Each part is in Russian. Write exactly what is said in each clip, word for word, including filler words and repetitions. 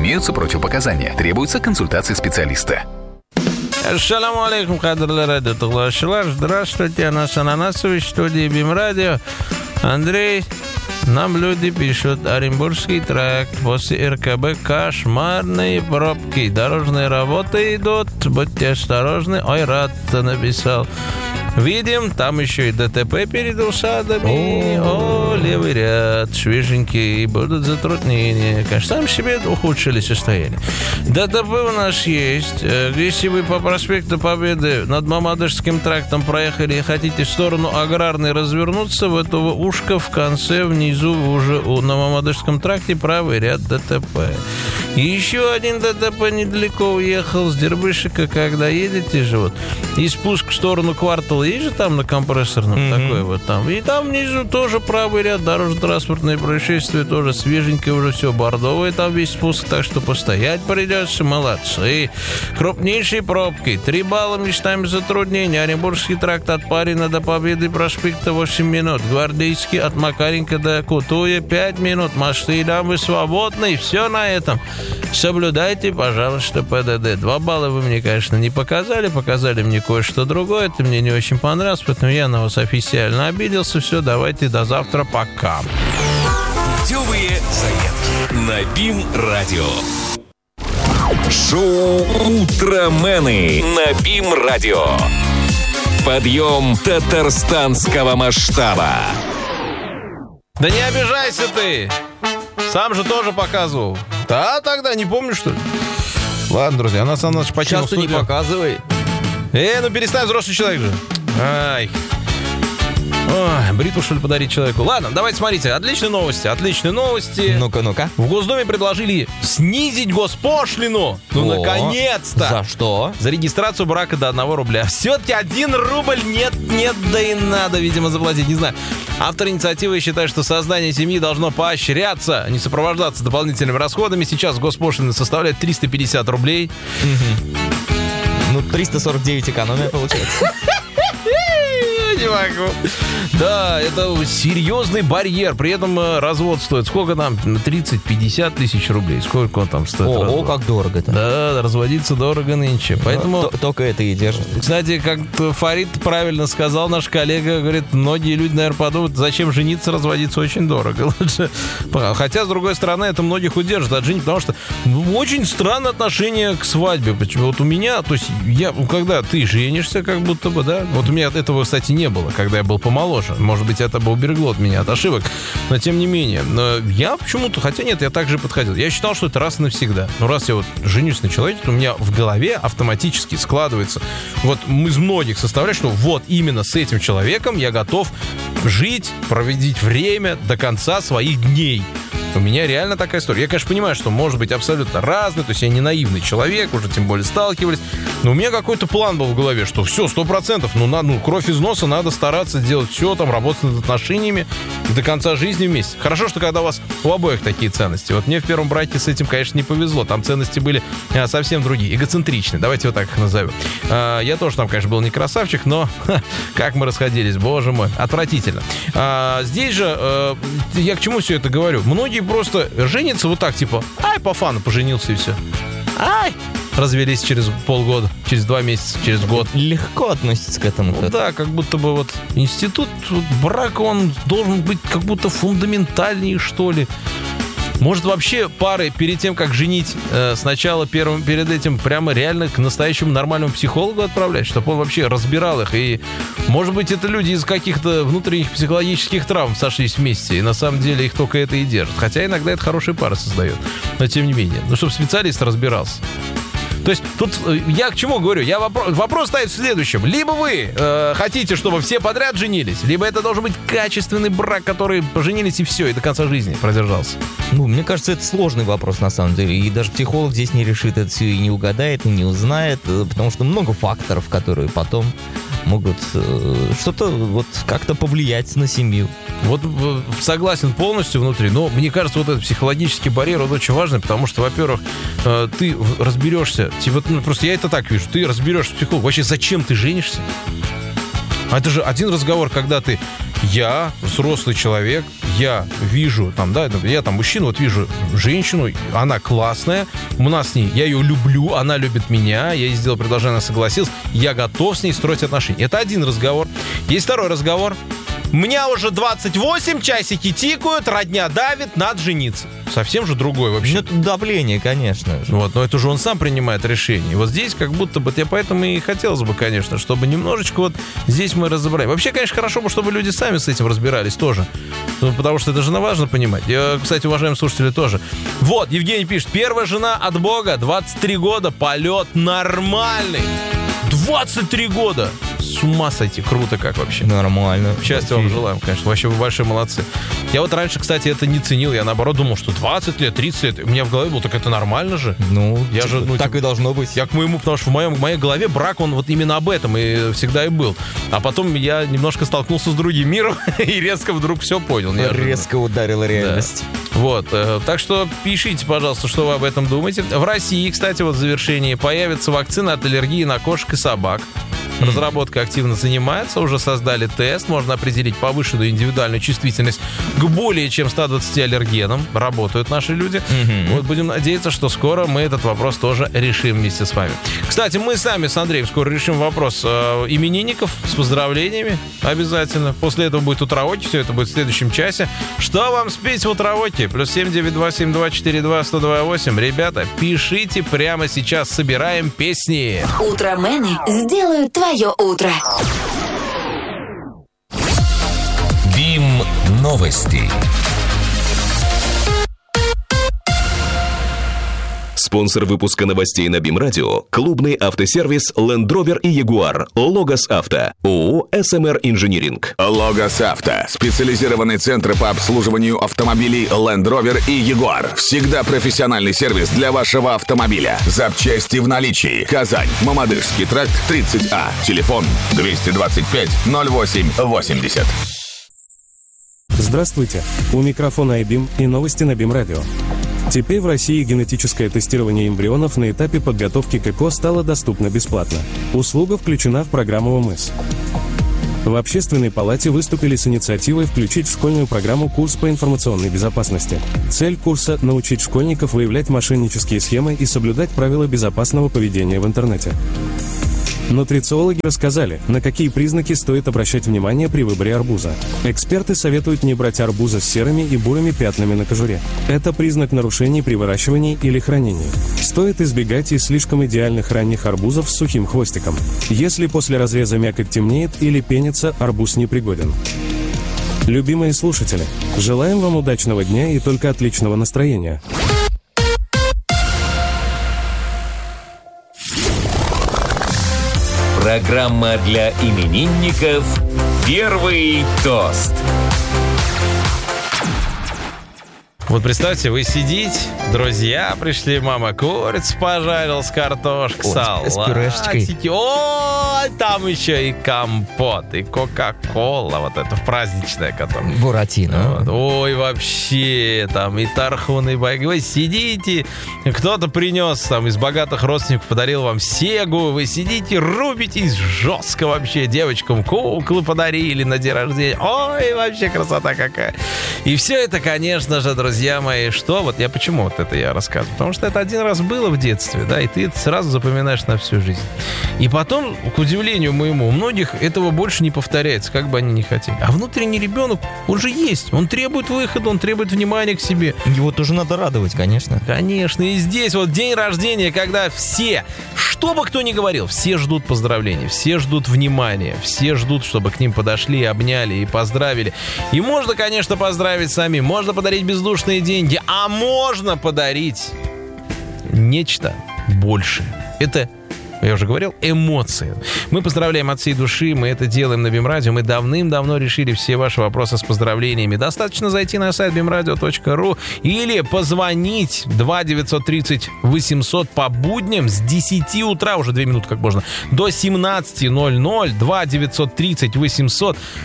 Имеются противопоказания. Требуется консультация специалиста. Ассаламу алейкум, кадрлы радио Туглашилар. Здравствуйте, Анас Ананасович, в студии БИМ-радио. Андрей, нам люди пишут: Оренбургский тракт после РКБ кошмарные пробки. Дорожные работы идут, будьте осторожны. Ой, рад, написал. Видим, там еще и ДТП перед усадами. О, левый ряд, свеженький, будут затруднения. Конечно, сам себе ухудшили состояние. ДТП у нас есть. Если вы по проспекту Победы над Мамадышским трактом проехали и хотите в сторону Аграрной развернуться, в этого ушка в конце, внизу, уже на Мамадышском тракте правый ряд ДТП. И еще один ДТП недалеко уехал с Дербышика, когда едете же вот, и спуск в сторону Квартала, есть же там на компрессорном, mm-hmm. такой вот там. И там внизу тоже правый ряд, дорожно-транспортное происшествие, тоже свеженькое, уже все бордовое, там весь спуск, так что постоять придется, молодцы. Крупнейшие пробки, три балла местами затруднения. Оренбургский тракт от Парина до Победы проспекта восемь минут, Гвардейский от Макаренко до Кутуя пять минут, мосты и дамбы свободны, и все на этом. Соблюдайте, пожалуйста, ПДД. Два балла вы мне, конечно, не показали, показали мне кое-что другое, это мне не очень понравилось, поэтому я на вас официально обиделся. Все, давайте до завтра, пока. Путевые заметки на БИМ-радио. Шоу «Утромены» на БИМ-радио. Подъем татарстанского масштаба. Да не обижайся ты! Сам же тоже показывал. Да, тогда не помню, что ли? Ладно, друзья, нас она почему сейчас ты не показывай. Эй, ну перестань, взрослый человек же. Ай. Ой, бритву, что ли, подарить человеку? Ладно, давайте смотрите. Отличные новости, отличные новости. Ну-ка, ну-ка. В Госдуме предложили снизить госпошлину. Ну, О, наконец-то. За что? За регистрацию брака до одного рубля. Все-таки один рубль нет, нет, да и надо, видимо, заплатить. Не знаю. Автор инициативы считает, что создание семьи должно поощряться, а не сопровождаться дополнительными расходами. Сейчас госпошлина составляет триста пятьдесят рублей. Ну, триста сорок девять экономия получается. Не могу. Да, это серьезный барьер. При этом развод стоит. Сколько там? тридцать-пятьдесят тысяч рублей. Сколько он там стоит? О, развод? О, как дорого-то. Да, разводиться дорого нынче. Поэтому... Т- только это и держит. Кстати, как Фарид правильно сказал, наш коллега, говорит, многие люди, наверное, подумают, зачем жениться, разводиться очень дорого. Лучше... Хотя, с другой стороны, это многих удержит от женитьбы, потому что ну, очень странное отношение к свадьбе. Почему? Вот у меня, то есть, я, когда ты женишься, как будто бы, да, вот у меня этого, кстати, не было, когда я был помоложе. Может быть, это бы уберегло от меня от ошибок, но тем не менее. Но я почему-то, хотя нет, я так же подходил. Я считал, что это раз и навсегда. Но раз я вот женюсь на человеке, то у меня в голове автоматически складывается вот из многих составляющих, что вот именно с этим человеком я готов жить, проводить время до конца своих дней. У меня реально такая история. Я, конечно, понимаю, что может быть абсолютно разный, то есть я не наивный человек, уже тем более сталкивались, но у меня какой-то план был в голове, что все, сто процентов, ну, на, ну, кровь из носа, надо стараться делать все, там, работать над отношениями до конца жизни вместе. Хорошо, что когда у вас у обоих такие ценности. Вот мне в первом браке с этим, конечно, не повезло. Там ценности были а, совсем другие, эгоцентричные, давайте вот так их назовем. А, я тоже там, конечно, был не красавчик, но ха, как мы расходились, боже мой, отвратительно. А, здесь же, а, я к чему все это говорю? Многие просто женятся вот так, типа, ай, по фану поженился и все. Ай! Развелись через полгода, через два месяца, через год. Легко относится к этому. Ну, да, как будто бы вот институт вот, брака, он должен быть как будто фундаментальнее, что ли. Может, вообще пары перед тем, как женить, э, сначала первым, перед этим прямо реально к настоящему нормальному психологу отправлять, чтобы он вообще разбирал их. И, может быть, это люди из каких-то внутренних психологических травм сошлись вместе, и на самом деле их только это и держит. Хотя иногда это хорошие пары создает. Но тем не менее. Ну, чтобы специалист разбирался. То есть тут я к чему говорю? Я вопрос, вопрос стоит в следующем. Либо вы э, хотите, чтобы все подряд женились, либо это должен быть качественный брак, который поженились и все, и до конца жизни продержался. Ну, мне кажется, это сложный вопрос на самом деле. И даже психолог здесь не решит это все, и не угадает, и не узнает, потому что много факторов, которые потом могут э, что-то вот как-то повлиять на семью. Вот согласен полностью внутри, но мне кажется, вот этот психологический барьер, он очень важный, потому что, во-первых, э, ты разберешься, типа, ну, просто я это так вижу, ты разберешься с психологом, вообще зачем ты женишься? А это же один разговор, когда ты, я, взрослый человек, я вижу, там, да, я там мужчина, вот вижу женщину, она классная, у нас с ней, я ее люблю, она любит меня, я ей сделал предложение, она согласилась, я готов с ней строить отношения. Это один разговор. Есть второй разговор. Меня уже двадцать восемь, часики тикают, родня давит, надо жениться. Совсем же другой вообще. Ну, это давление, конечно же. Вот, но это же он сам принимает решение. И вот здесь как будто бы, я поэтому и хотелось бы, конечно, чтобы немножечко вот здесь мы разобрали. Вообще, конечно, хорошо бы, чтобы люди сами с этим разбирались тоже. Ну, потому что это же важно понимать. Я, кстати, уважаемые слушатели, тоже. Вот, Евгений пишет, первая жена от Бога, двадцать три года, полет нормальный. двадцать три года! С ума сойти, круто как вообще. Нормально. Счастья вам желаем, конечно. Вообще вы большие молодцы. Я вот раньше, кстати, это не ценил. Я наоборот думал, что двадцать лет, тридцать лет. У меня в голове было, так это нормально же. Ну, я же, ну так типа, и должно быть. Я к моему, потому что в, моем, в моей голове брак, он вот именно об этом и всегда и был. А потом я немножко столкнулся с другим миром и резко вдруг все понял. Неожиданно. Резко ударила реальность. Да. Вот. Э, так что пишите, пожалуйста, что вы об этом думаете. В России, кстати, вот в завершении появится вакцина от аллергии на кошек и собак. Разработка активно занимается, уже создали тест, можно определить повышенную индивидуальную чувствительность к более чем ста двадцати аллергенам. Работают наши люди. Mm-hmm. Вот будем надеяться, что скоро мы этот вопрос тоже решим вместе с вами. Кстати, мы сами с Андреем скоро решим вопрос э, именинников с поздравлениями. Обязательно. После этого будет утровоки, все это будет в следующем часе. Что вам спеть в утровоке? Плюс семь девять два семь два четыре два сто два восемь. Ребята, пишите прямо сейчас, собираем песни. Утромены сделают твое утро. БИМ новости. Спонсор выпуска новостей на БИМ Радио – клубный автосервис Land Rover и Jaguar, Логос Авто, ООО эс эм эр Инжиниринг. Логос Авто – специализированный центр по обслуживанию автомобилей Land Rover и Jaguar. Всегда профессиональный сервис для вашего автомобиля. Запчасти в наличии. Казань, Мамадышский тракт, тридцать А. Телефон двести двадцать пять ноль восемь восемьдесят. Здравствуйте. У микрофона iBeam и новости на БИМ Радио. Теперь в России генетическое тестирование эмбрионов на этапе подготовки к ЭКО стало доступно бесплатно. Услуга включена в программу ОМС. В Общественной палате выступили с инициативой включить в школьную программу курс по информационной безопасности. Цель курса – научить школьников выявлять мошеннические схемы и соблюдать правила безопасного поведения в интернете. Нутрициологи рассказали, на какие признаки стоит обращать внимание при выборе арбуза. Эксперты советуют не брать арбуза с серыми и бурыми пятнами на кожуре. Это признак нарушений при выращивании или хранении. Стоит избегать и слишком идеальных ранних арбузов с сухим хвостиком. Если после разреза мякоть темнеет или пенится, арбуз непригоден. Любимые слушатели, желаем вам удачного дня и только отличного настроения. Программа для именинников «Первый тост». Вот представьте, вы сидите, друзья пришли, мама курицу пожарил с картошкой, Ой, с пюрешечкой. салатики. О, там еще и компот, и кока-кола, вот это праздничная, которая. Буратино. Вот. Ой, вообще, там и тархун, и байк. Вы сидите, кто-то принес там из богатых родственников, подарил вам сегу, вы сидите, рубитесь жестко вообще, девочкам куклы подарили на день рождения. Ой, вообще красота какая. И все это, конечно же, друзья, Друзья мои, что? Вот я почему вот это я рассказываю? Потому что это один раз было в детстве, да, и ты это сразу запоминаешь на всю жизнь. И потом, к удивлению моему, у многих этого больше не повторяется, как бы они ни хотели. А внутренний ребенок, он же есть, он требует выхода, он требует внимания к себе. Его тоже надо радовать, конечно. Конечно, и здесь вот день рождения, когда все, что бы кто ни говорил, все ждут поздравлений, все ждут внимания, все ждут, чтобы к ним подошли, обняли и поздравили. И можно, конечно, поздравить сами, можно подарить бездушные деньги, а можно подарить нечто большее. Это, я уже говорил, эмоции. Мы поздравляем от всей души, мы это делаем на БИМ Радио. Мы давным-давно решили все ваши вопросы с поздравлениями. Достаточно зайти на сайт бим радио точка ру или позвонить два девятьсот тридцать восемьсот по будням с десяти утра, уже две минуты как можно, до семнадцати ноль ноль, два девятьсот тридцать восемьсот.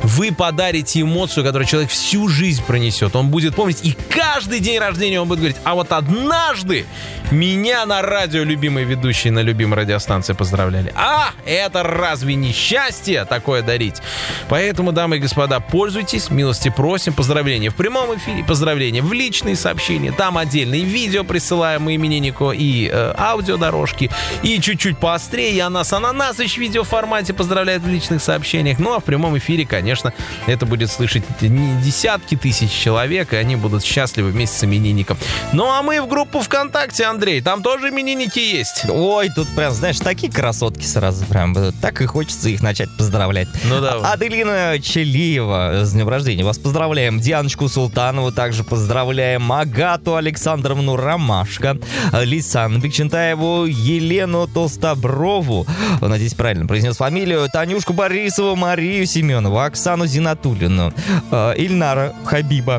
вы подарите эмоцию, которую человек всю жизнь пронесет. Он будет помнить, и каждый день рождения он будет говорить: а вот однажды меня на радио любимые ведущие на любимой радиостанции поздравляли. А, это разве не счастье такое дарить? Поэтому, дамы и господа, пользуйтесь, милости просим. Поздравления в прямом эфире, поздравления в личные сообщения. Там отдельные видео присылаем мы имениннику и э, аудиодорожки. И чуть-чуть поострее Анас Ананасович в видеоформате поздравляет в личных сообщениях. Ну а в прямом эфире, конечно, это будет слышать десятки тысяч человек, и они будут счастливы вместе с именинником. Ну а мы в группу ВКонтакте, Андрей, там тоже именинники есть. Ой, тут прям, знаешь, такие красотки сразу прям. Так и хочется их начать поздравлять. Ну давай. Аделина Челиева с днем рождения. Вас поздравляем. Дианочку Султанову также поздравляем. Агату Александровну Ромашко. Лисан Бекчентаеву, Елену Толстоброву. Надеюсь, правильно произнес фамилию. Танюшку Борисову, Марию Семенову, Оксану Зинатуллину, Ильнара Хабиба,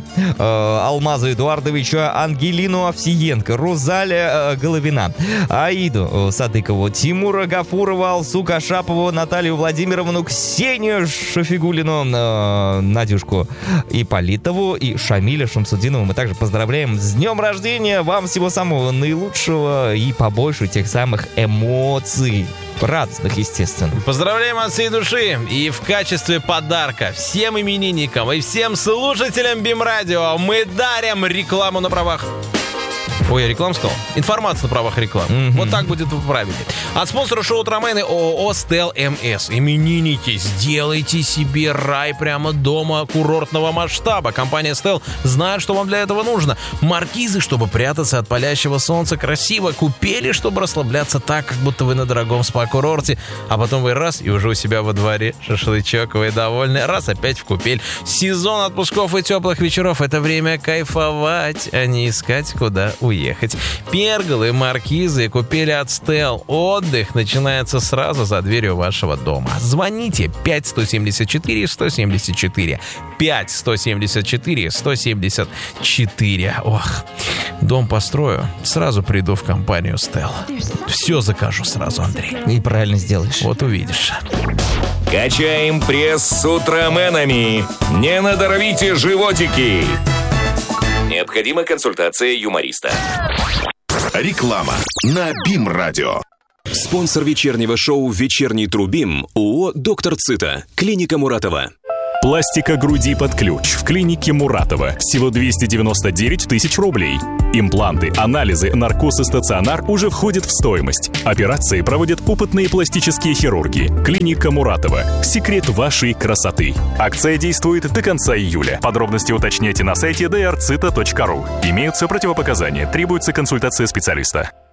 Алмазу Эдуардовича, Ангелину Овсиенко, Розаля Головина, Аиду Садыкову, Тимура Гафурова, Алсу Кашапову, Наталью Владимировну, Ксению Шафигулину, Надюшку Ипполитову и Шамиля Шамсудинову. Мы также поздравляем с днем рождения. Вам всего самого наилучшего и побольше тех самых эмоций. Радостных, естественно. Поздравляем от всей души. И в качестве подарка всем именинникам и всем слушателям БИМ-радио мы дарим рекламу на правах... Ой, я рекламу сказал? Информацию на правах рекламы. Mm-hmm. Вот так будет правильнее. От спонсора шоу Утромены ООО «Стел МС». Именинники, сделайте себе рай прямо дома курортного масштаба. Компания «Стел» знает, что вам для этого нужно. Маркизы, чтобы прятаться от палящего солнца красиво. Купели, чтобы расслабляться так, как будто вы на дорогом спа-курорте. А потом вы раз, и уже у себя во дворе. Шашлычок, вы довольны. Раз, опять в купель. Сезон отпусков и теплых вечеров — это время кайфовать, а не искать, куда уехать. Ехать. Перголы, маркизы, купели от Стел. Отдых начинается сразу за дверью вашего дома. Звоните пять сто семьдесят четыре сто семьдесят четыре. пять сто семьдесят четыре сто семьдесят четыре. Ох, дом построю, сразу приду в компанию Стел. Все закажу сразу, Андрей. И правильно сделаешь. Вот увидишь. Качаем пресс с утроменами. Не надорвите животики. Необходима консультация юмориста. Реклама на БИМ-радио. Спонсор вечернего шоу «Вечерний Трубим» ООО «Доктор Цита». Клиника Муратова. Пластика груди под ключ в клинике Муратова. Всего двести девяносто девять тысяч рублей. Импланты, анализы, наркоз и стационар уже входят в стоимость. Операции проводят опытные пластические хирурги. Клиника Муратова. Секрет вашей красоты. Акция действует до конца июля. Подробности уточняйте на сайте ди ар цита точка ру. Имеются противопоказания. Требуется консультация специалиста.